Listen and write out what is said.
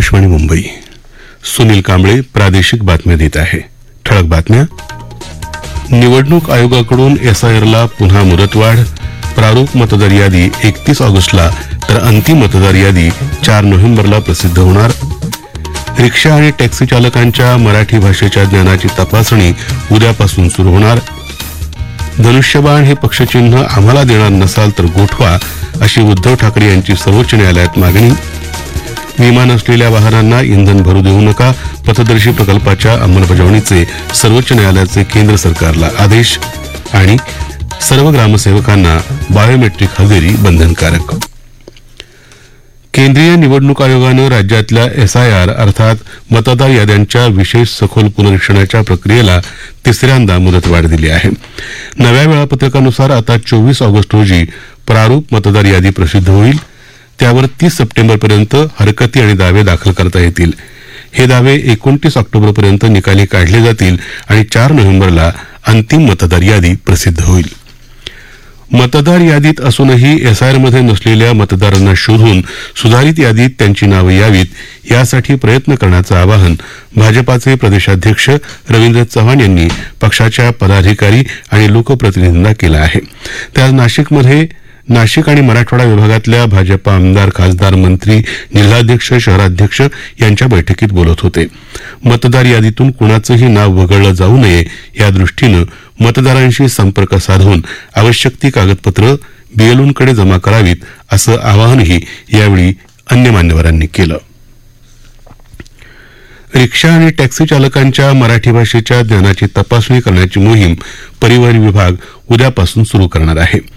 आकाशवाणी मुंबई. सुनील कांबळे प्रादेशिक बातम्या देत आहे. ठळक बातम्या. निवडणूक आयोगाकडून एसआयआरला पुन्हा मुदतवाढ. प्रारूप मतदार यादी 31 ऑगस्टला तर अंतिम मतदार यादी 4 नोव्हेंबरला प्रसिद्ध होणार. रिक्षा आणि टॅक्सी चालकांच्या मराठी भाषेच्या ज्ञानाची तपासणी उद्यापासून सुरू होणार. धनुष्यबाण हे पक्षचिन्ह आम्हाला देणार नसाल तर गोठवा, अशी उद्धव ठाकरे यांची सर्वोच्च न्यायालयात मागणी. विमा नसलेल्या वाहनांना इंधन भरू देऊ नका, पथदर्शी प्रकल्पाच्या अंमलबजावणीचे सर्वोच्च न्यायालयाचे केंद्र सरकारला आदेश. आणि सर्व ग्रामसेवकांना बायोमेट्रिक हजेरी बंधनकारक. केंद्रीय निवडणूक आयोगानं राज्यातल्या एसआयआर अर्थात मतदार याद्यांच्या विशेष सखोल पुनरीक्षणाच्या प्रक्रियेला तिसऱ्यांदा मुदतवाढ दिली आहे. नव्या वेळापत्रकानुसार आता 24 ऑगस्ट रोजी प्रारूप मतदार यादी प्रसिद्ध होईल. त्यावर 30 सप्टेंबरपर्यंत हरकती आणि दावे दाखल करता येतील. हे दावे 29 ऑक्टोबरपर्यंत निकाली काढले जातील आणि 4 नोव्हेंबरला अंतिम मतदार यादी प्रसिद्ध होईल. मतदार यादीत असूनही एसआयआरमध्ये नसलेल्या मतदारांना शोधून सुधारित यादीत त्यांची नावं यावीत यासाठी प्रयत्न करण्याचं आवाहन भाजपाचे प्रदेशाध्यक्ष रवींद्र चव्हाण यांनी पक्षाच्या पदाधिकारी आणि लोकप्रतिनिधींना केलं आहे. ते आज नाशिक आणि मराठवाडा विभागातल्या भाजपा आमदार, खासदार, मंत्री, जिल्हाध्यक्ष, शहराध्यक्ष यांच्या बैठकीत बोलत होते. मतदार यादीतून कुणाचंही नाव वगळलं जाऊ नये या दृष्टीनं मतदारांशी संपर्क साधून आवश्यक ती कागदपत्रं बीएलओंकडे जमा करावीत, असं आवाहनही यावेळी अन्य मान्यवरांनी केलं. रिक्षा आणि टॅक्सी चालकांच्या मराठी भाषेच्या ज्ञानाची तपासणी करण्याची मोहीम परिवहन विभाग उद्यापासून सुरू करणार आहे.